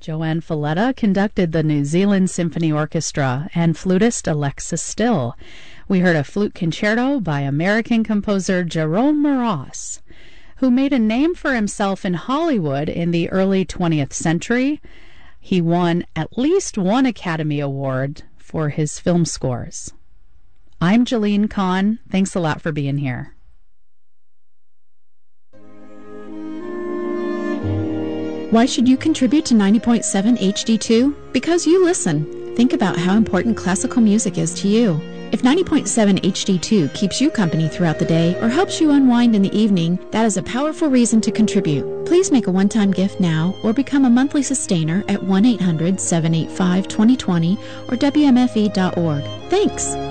Joanne Falletta conducted the New Zealand Symphony Orchestra and flutist Alexis Still. We heard a flute concerto by American composer Jerome Moross, who made a name for himself in Hollywood in the early 20th century. He won at least one Academy Award for his film scores. I'm Jeline Kahn. Thanks a lot for being here. Why should you contribute to 90.7 HD2? Because you listen. Think about how important classical music is to you. If 90.7 HD2 keeps you company throughout the day or helps you unwind in the evening, that is a powerful reason to contribute. Please make a one-time gift now or become a monthly sustainer at 1-800-785-2020 or WMFE.org. Thanks!